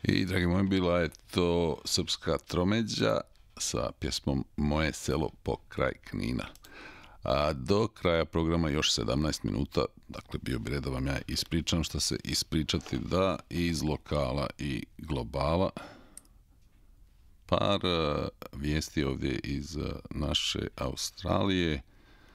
I, dragi moji, bila je to srpska tromeđa sa pjesmom Moje selo pokraj Knina. A do kraja programa još 17 minuta, dakle bio bi red da vam ja ispričam šta se ispričati da iz lokala i globala. Par vijesti ovdje iz naše Australije.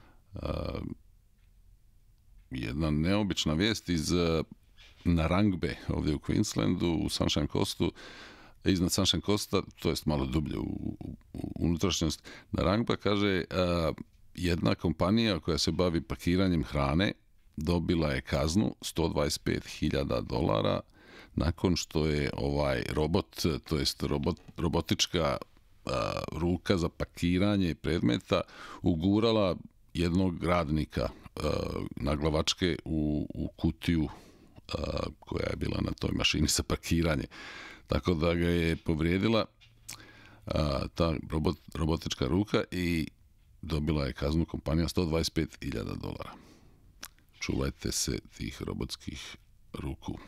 Jedna neobična vijest iz Narangbe ovdje u Queenslandu, u Sunshine Coastu, iznad Sunshine Coasta, to jest malo dublje u unutrašnjost. Narangba kaže, jedna kompanija koja se bavi pakiranjem hrane dobila je kaznu $125,000 nakon što je ovaj robot, to jest robotička ruka za pakiranje predmeta ugurala jednog radnika naglavačke u kutiju koja je bila na toj mašini za pakiranje. Tako da ga je povrijedila ta robotička ruka i dobila je kaznu kompanija $125,000. Čuvajte se tih robotskih ruku.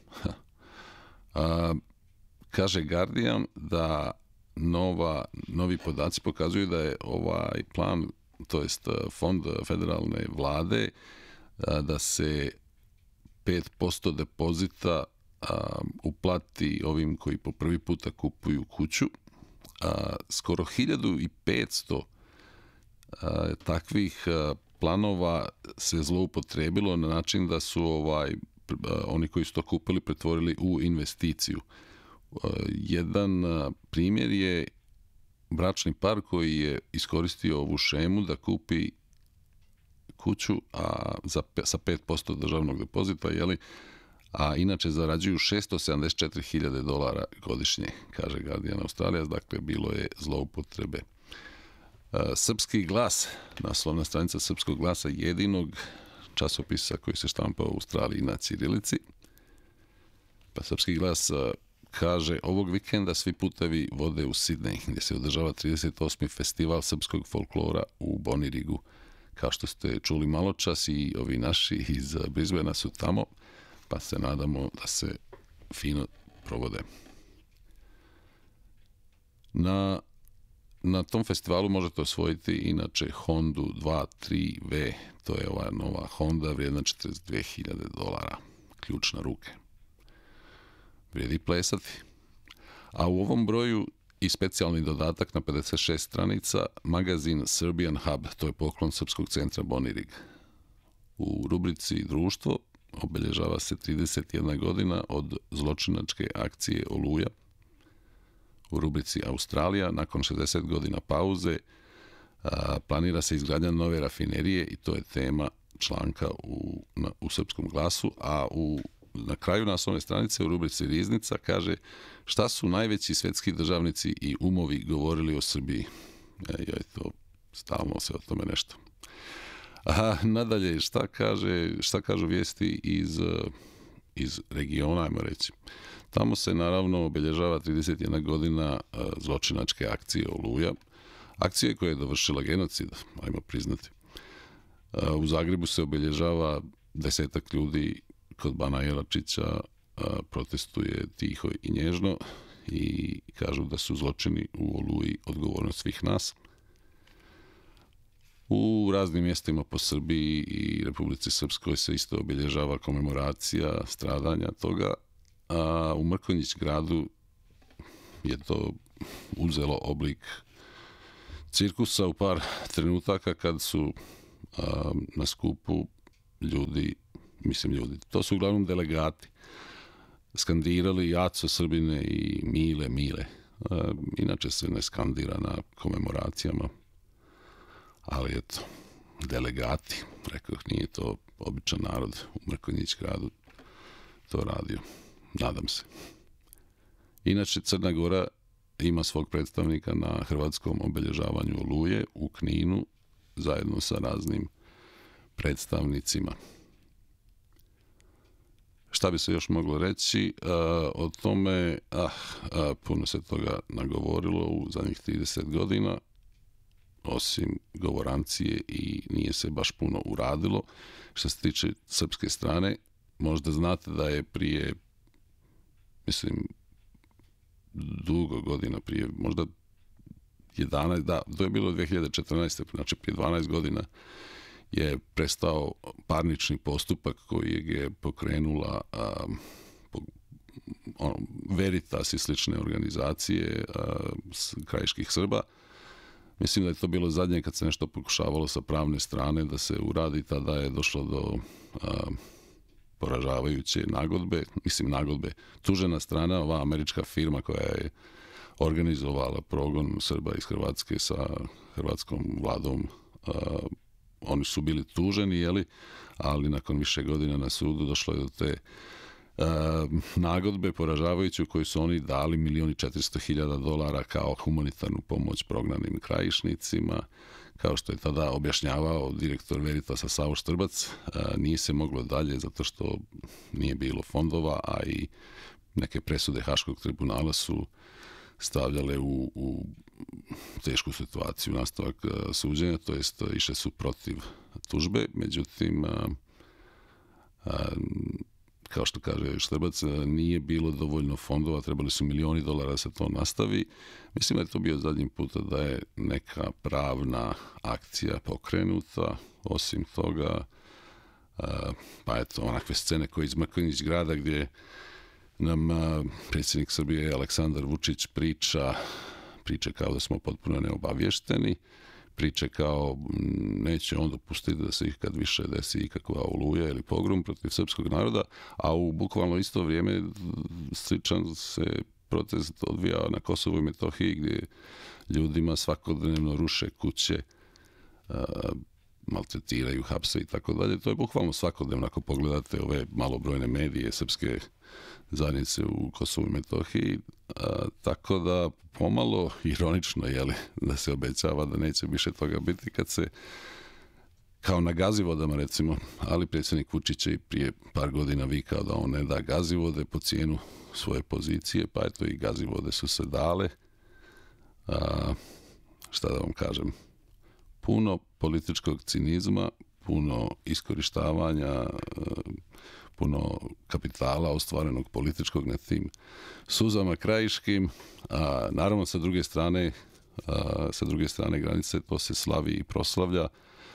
Kaže Guardian da novi podaci pokazuju da je ovaj plan, to jest fond federalne vlade, da se 5% depozita uplati ovim koji po prvi puta kupuju kuću. Skoro 1500 takvih planova se zloupotrebilo na način da su oni koji su to kupili pretvorili u investiciju. Jedan primjer je bračni par koji je iskoristio ovu šemu da kupi kuću sa 5% državnog depozita, a inače zarađuju $674,000 godišnje, kaže Guardian Australija, dakle bilo je zloupotrebe. Srpski glas, naslovna stranica Srpskog glasa, jedinog časopisa koji se štampa u Australiji na cirilici. Pa Srpski glas kaže, ovog vikenda svi putevi vode u Sidney, gdje se održava 38. festival srpskog folklora u Bonirigu. Kao što ste čuli malo čas, i ovi naši iz Brisbanea su tamo, pa se nadamo da se fino provode. Na tom festivalu možete osvojiti inače Hondu 2.3V, to je ova nova Honda vrijedna $42,000, ključ na ruke. Vrijedi plesati. A u ovom broju i specijalni dodatak na 56 stranica, magazin Serbian Hub, to je poklon Srpskog centra Bonirig. U rubrici Društvo obilježava se 31 godina od zločinačke akcije Oluja. U rubrici Australija, nakon 60 godina pauze, planira se izgradnja nove rafinerije i to je tema članka u Srpskom glasu, a na kraju naslovne stranice u rubrici Riznica kaže šta su najveći svjetski državnici i umovi govorili o Srbiji. Stalno se o tome nešto. Nadalje, šta kažu vijesti iz regiona, ajmo reći. Tamo se naravno obilježava 31 godina zločinačke akcije Oluja, akcije koja je dovršila genocid, ajmo priznati. U Zagrebu se obilježava 10 ljudi kod Bana Jelačića, protestuje tiho i nježno i kažu da su zločini u Oluji odgovornost svih nas. U raznim mjestima po Srbiji i Republici Srpskoj se isto obilježava komemoracija stradanja toga, a u Mrkonjić gradu je to uzelo oblik cirkusa u par trenutaka kad su na skupu ljudi, to su uglavnom delegati, skandirali Jaco Srbine i Mile. Inače se ne skandira na komemoracijama, ali eto, delegati, rekao, nije to običan narod u Mrkonjić gradu to radio, nadam se. Inače, Crna Gora ima svog predstavnika na hrvatskom obilježavanju Oluje u Kninu zajedno sa raznim predstavnicima. Šta bi se još moglo reći o tome? Puno se toga nagovorilo u zadnjih 30 godina, osim govorancije, i nije se baš puno uradilo. Što se tiče srpske strane, možda znate da je prije, dugo godina prije, možda 11, da, to je bilo 2014. Znači prije 12 godina je prestao parnični postupak koji je pokrenula Veritas i slične organizacije krajiških Srba. Mislim da je to bilo zadnje kad se nešto pokušavalo sa pravne strane da se uradi, tada je došlo do poražavajuće nagodbe. Tužena strana, ova američka firma koja je organizovala progon Srba iz Hrvatske sa hrvatskom vladom, oni su bili tuženi, ali nakon više godina na sudu došlo je do te nagodbe poražavajuće u kojoj su oni dali $1.400.000 kao humanitarnu pomoć prognanim krajišnicima. Kao što je tada objašnjavao direktor Veritasa Savo Štrbac, nije se moglo dalje zato što nije bilo fondova, a i neke presude Haškog tribunala su stavljale u tešku situaciju nastavak suđenja, to jest išle su protiv tužbe. Međutim, kao što kaže Štrbac, nije bilo dovoljno fondova, trebali su $1.000.000 da se to nastavi. Mislim da je to bio zadnji puta da je neka pravna akcija pokrenuta. Osim toga, pa eto, onakve scene koje iz Mrkonjić grada gdje nam predsjednik Srbije Aleksandar Vučić priče kao da smo potpuno neobavješteni, priče kao neće on dopustiti da se ikad više desi ikakva oluja ili pogrom protiv srpskog naroda, a u bukvalno isto vrijeme sličan se protest odvija na Kosovu i Metohiji gdje ljudima svakodnevno ruše kuće, maltretiraju, hapse i tako dalje. To je bukvalno svakodnevno ako pogledate ove malobrojne medije srpske zajednice u Kosovu i Metohiji, tako da pomalo ironično da se obećava da neće više toga biti kad se kao na Gazivodama recimo, ali predsjednik Vučić je i prije par godina vikao da on ne da Gazivode po cijenu svoje pozicije, pa eto i Gazivode su se dale. Šta da vam kažem, puno političkog cinizma, puno iskorištavanja, puno kapitala ostvarenog političkog na tim suzama krajiškim, a naravno sa druge strane granice to se slavi i proslavlja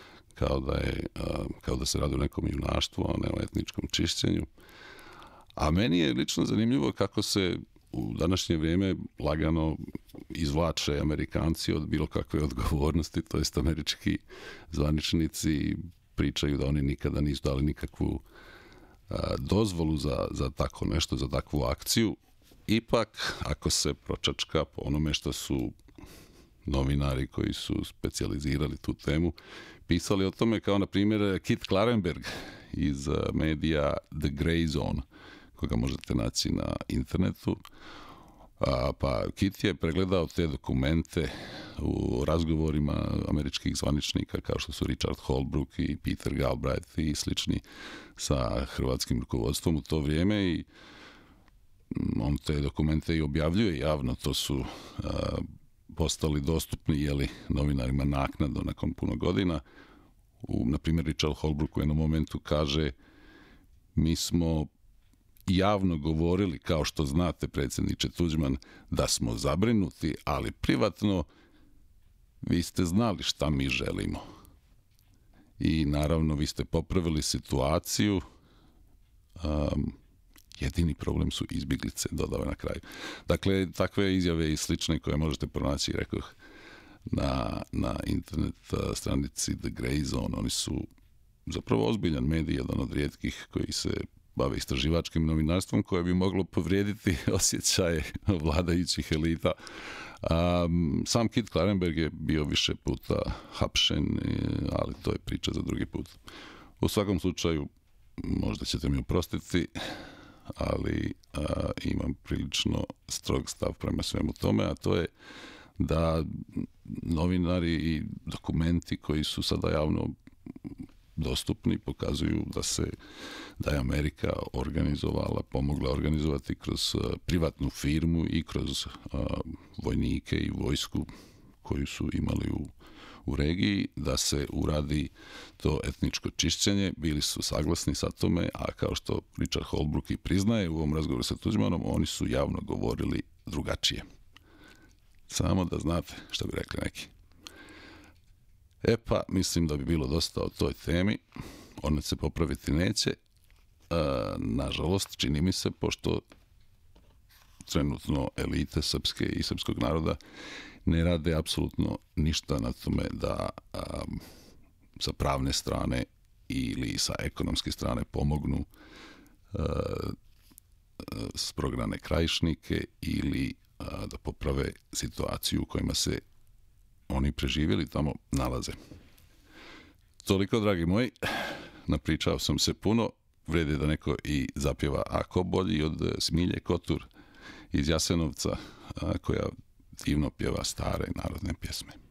kao da se radi o nekom junaštvu, a ne o etničkom čišćenju. A meni je lično zanimljivo kako se u današnje vrijeme lagano izvlače Amerikanci od bilo kakve odgovornosti, to jest američki zvaničnici pričaju da oni nikada nisu dali nikakvu dozvolu za tako nešto, za takvu akciju. Ipak, ako se pročačka po onome što su novinari koji su specijalizirali tu temu pisali o tome, kao na primjer Kit Klarenberg iz medija The Grey Zone, koga možete naći na internetu. Pa Kit je pregledao te dokumente u razgovorima američkih zvaničnika kao što su Richard Holbrooke i Peter Galbraith i slični sa hrvatskim rukovodstvom u to vrijeme, i on te dokumente i objavljuje javno. To su postali dostupni novinarima naknadno nakon puno godina. Na primjer, Richard Holbrooke u jednom momentu kaže: mi smo javno govorili, kao što znate, predsjedniče Tuđman, da smo zabrinuti, ali privatno vi ste znali šta mi želimo. I naravno vi ste popravili situaciju. Jedini problem su izbjeglice, dodao na kraju. Dakle, takve izjave i slične koje možete pronaći, rekoh, na internet stranici The Grey Zone. Oni su zapravo ozbiljan medij, jedan od rijetkih koji se bave istraživačkim novinarstvom, koje bi moglo povrijediti osjećaje vladajućih elita. Sam Kit Klarenberg je bio više puta hapšen, ali to je priča za drugi put. U svakom slučaju, možda ćete mi oprostiti, ali imam prilično strog stav prema svemu tome, a to je da novinari i dokumenti koji su sada javno dostupni pokazuju da je Amerika pomogla organizovati kroz privatnu firmu i kroz vojnike i vojsku koju su imali u regiji, da se uradi to etničko čišćenje. Bili su saglasni sa tome, a kao što Richard Holbrooke i priznaje u ovom razgovoru sa Tuđmanom, oni su javno govorili drugačije. Samo da znate što bi rekli neki. Pa, mislim da bi bilo dosta o toj temi. Ona se popraviti neće. Nažalost, čini mi se, pošto trenutno elite srpske i srpskog naroda ne rade apsolutno ništa na tome da sa pravne strane ili sa ekonomske strane pomognu s prognane krajišnike ili da poprave situaciju u kojima se oni preživjeli tamo nalaze. Toliko, dragi moji, napričao sam se puno, vredi da neko i zapjeva ako bolji od Smilje Kotur iz Jasenovca, koja divno pjeva stare narodne pjesme.